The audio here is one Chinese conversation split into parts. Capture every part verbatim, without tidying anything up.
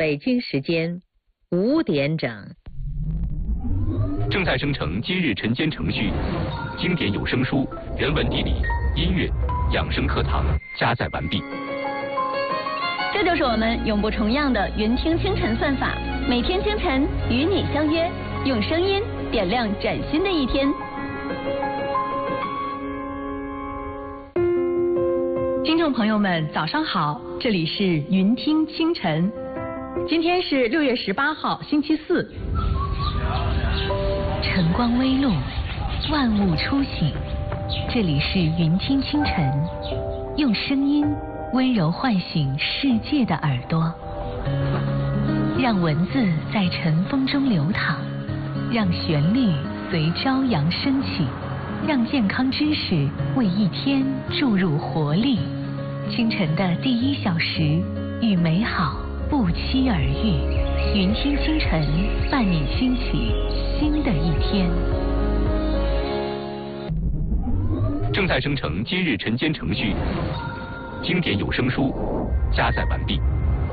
北京时间五点整。 正在生成今日晨间程序，经典有声书、人文地理、音乐、养生课堂加载完毕。 这就是我们永不重样的云听清晨算法，每天清晨与你相约，用声音点亮崭新的一天。 听众朋友们，早上好，这里是云听清晨。今天是六月十八号，星期四。 晨光微露，万物初醒。这里是云听清晨，用声音温柔唤醒世界的耳朵，让文字在晨风中流淌，让旋律随朝阳升起，让健康知识为一天注入活力。清晨的第一小时，与美好不期而遇。云听清晨，伴你兴起新的一天。 正在生成今日晨间程序，经典有声书加载完毕。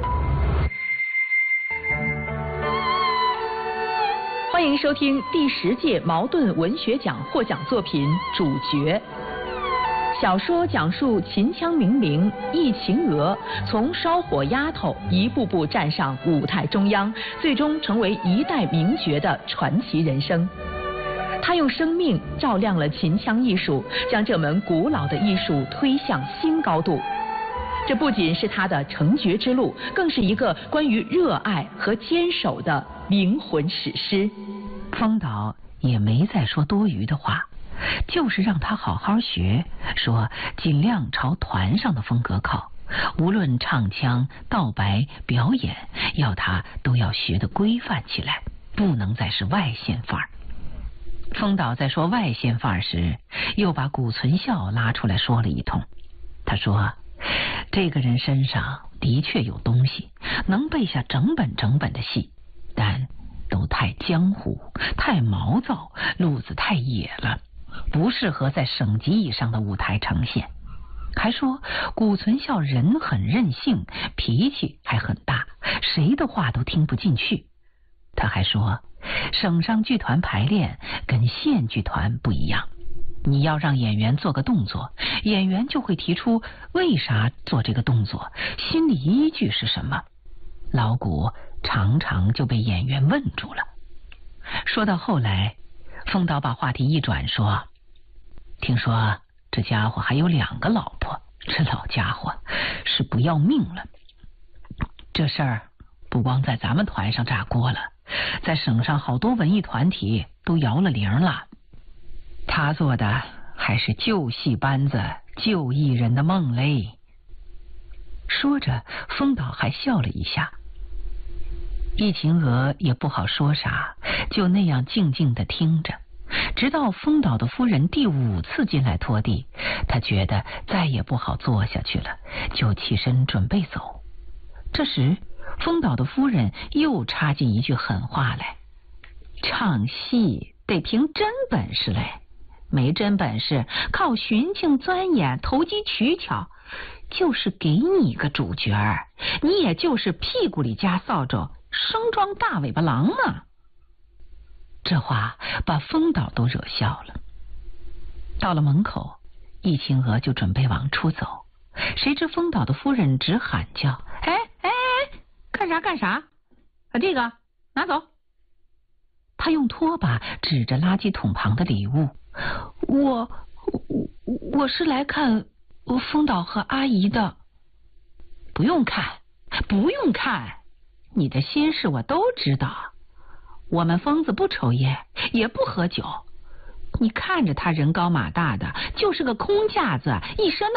欢迎收听第十届茅盾文学奖获奖作品《主角》。小说讲述秦腔名伶易秦娥从烧火丫头一步步站上舞台中央，最终成为一代名角的传奇人生。她用生命照亮了秦腔艺术，将这门古老的艺术推向新高度。这不仅是她的成角之路，更是一个关于热爱和坚守的灵魂史诗。 风导也没再说多余的话，就是让他好好学，说尽量朝团上的风格靠，无论唱腔、道白、表演，要他都要学得规范起来，不能再是外线范儿。风导在说外线范儿时，又把谷存孝拉出来说了一通。他说，这个人身上的确有东西，能背下整本整本的戏，但都太江湖，太毛躁，路子太野了，不适合在省级以上的舞台呈现。还说谷存孝人很任性，脾气还很大，谁的话都听不进去。他还说省上剧团排练跟县剧团不一样，你要让演员做个动作，演员就会提出为啥做这个动作，心理依据是什么。老谷常常就被演员问住了。说到后来，风导把话题一转，说听说这家伙还有两个老婆，这老家伙是不要命了。这事儿不光在咱们团上炸锅了，在省上好多文艺团体都摇了铃了。他做的还是旧戏班子、旧艺人的梦嘞。说着，风导还笑了一下。易秦娥也不好说啥，就那样静静地听着，直到风导的夫人第五次进来拖地，他觉得再也不好坐下去了，就起身准备走。这时风导的夫人又插进一句狠话来，唱戏得凭真本事嘞，没真本事靠寻情钻眼、投机取巧，就是给你一个主角儿，你也就是屁股里夹扫帚，生装大尾巴狼嘛。这话把风导都惹笑了。到了门口，易秦娥就准备往出走，谁知风导的夫人直喊叫，哎哎哎，干啥干啥，把这个拿走。他用拖把指着垃圾桶旁的礼物，我我是来看风导和阿姨的。不用看不用看，你的心事我都知道。我们疯子不抽烟也不喝酒，你看着他人高马大的，就是个空架子，一身